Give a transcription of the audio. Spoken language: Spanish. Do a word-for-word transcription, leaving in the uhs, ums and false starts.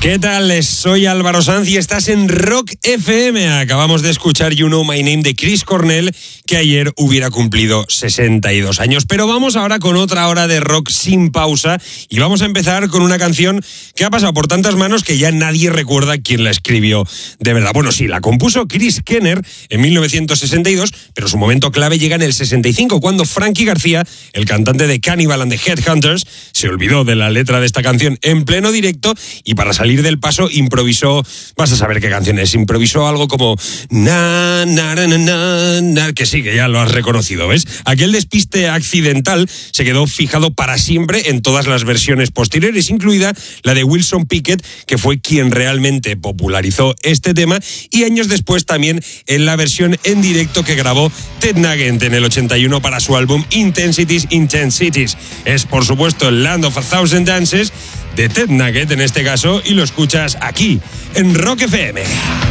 ¿Qué tal? Soy Álvaro Sanz y estás en Rock F M. Acabamos de escuchar You Know My Name de Chris Cornell, que ayer hubiera cumplido sesenta y dos años. Pero vamos ahora con otra hora de rock sin pausa y vamos a empezar con una canción que ha pasado por tantas manos que ya nadie recuerda quién la escribió de verdad. Bueno, sí, la compuso Chris Kenner en mil novecientos sesenta y dos, pero su momento clave llega en el sesenta y cinco, cuando Frankie García, el cantante de Cannibal and the Headhunters, se olvidó de la letra de esta canción en pleno directo y para salir del paso improvisó, vas a saber qué canción es, improvisó algo como na, na, na, na, na, na, que sí, que ya lo has reconocido, ¿ves? Aquel despiste accidental se quedó fijado para siempre en todas las versiones posteriores, incluida la de Wilson Pickett, que fue quien realmente popularizó este tema, y años después también en la versión en directo que grabó Ted Nugent en el ochenta y uno para su álbum Intensities, Intensities. Es, por supuesto, el Land of a Thousand Dances de Ted Nugent en este caso, y lo escuchas aquí en Rock F M.